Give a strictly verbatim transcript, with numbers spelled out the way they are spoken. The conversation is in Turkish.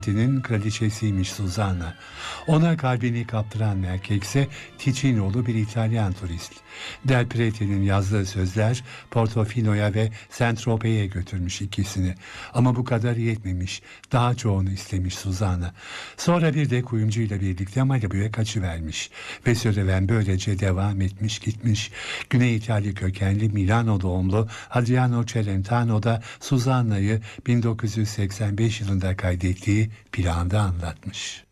Nin kraliçesiymiş Susanna. Ona kalbini kaptıran erkekse Ticino'lu bir İtalyan turist. Del Prete'nin yazdığı sözler Portofino'ya ve Saint-Tropez'e götürmüş ikisini. Ama bu kadar yetmemiş. Daha çoğunu istemiş Susanna. Sonra bir de kuyumcuyla birlikte Malibu'ya kaçıvermiş. Ve serüven böylece devam etmiş gitmiş. Güney İtalya kökenli Milano doğumlu Adriano Celentano da Susanna'yı bin dokuz yüz seksen beş yılında kaydettiği planda anlatmış.